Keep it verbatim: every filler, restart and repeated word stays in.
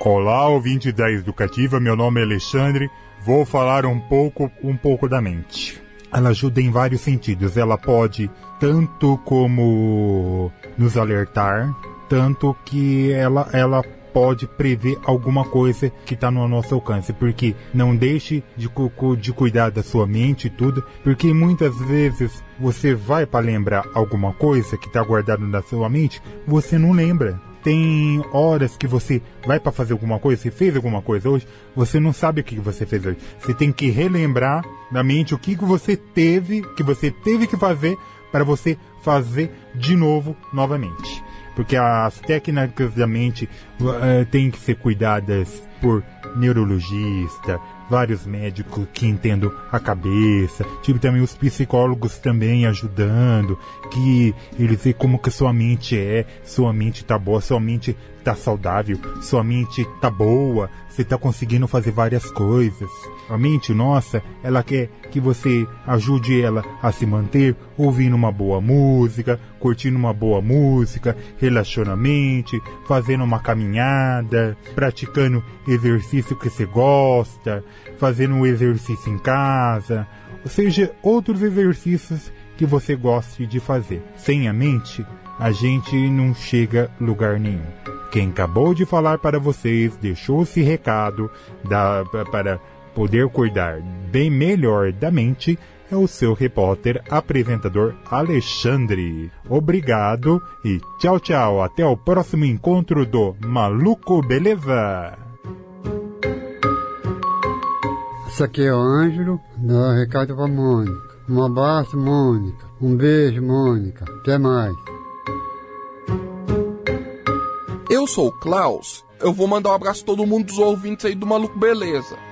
Olá, ouvintes da Educativa, meu nome é Alexandre. Vou falar um pouco, um pouco da mente. Ela ajuda em vários sentidos. Ela pode tanto como nos alertar, tanto que ela, ela pode prever alguma coisa que está no nosso alcance. Porque não deixe de, de cuidar da sua mente e tudo, porque muitas vezes você vai para lembrar alguma coisa que está guardada na sua mente, você não lembra. Tem horas que você vai para fazer alguma coisa, você fez alguma coisa hoje, você não sabe o que você fez hoje. Você tem que relembrar na mente o que você teve, que você teve que fazer para você fazer de novo, novamente. Porque as técnicas da mente uh, têm que ser cuidadas por neurologista, vários médicos que entendam a cabeça, tipo também os psicólogos também ajudando, que eles veem como que sua mente é, sua mente tá boa, sua mente tá saudável, sua mente tá boa, você tá conseguindo fazer várias coisas. A mente nossa, ela quer que você ajude ela a se manter ouvindo uma boa música, curtindo uma boa música, relaxando a mente, fazendo uma caminhada, praticando exercício que você gosta, fazendo um exercício em casa, ou seja, outros exercícios que você goste de fazer. Sem a mente, a gente não chega a lugar nenhum. Quem acabou de falar para vocês, deixou esse recado da, para poder cuidar bem melhor da mente, é o seu repórter, apresentador Alexandre. Obrigado e tchau, tchau. Até o próximo encontro do Maluco Beleza. Isso aqui é o Ângelo, dá recado pra Mônica. Um abraço, Mônica. Um beijo, Mônica. Até mais. Eu sou o Klaus. Eu vou mandar um abraço a todo mundo dos ouvintes aí do Maluco Beleza.